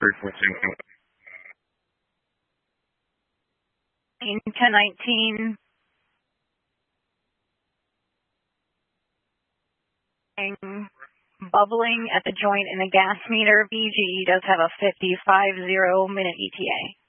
1019. Bubbling at the joint in the gas meter. BGE does have a 55.0 minute ETA.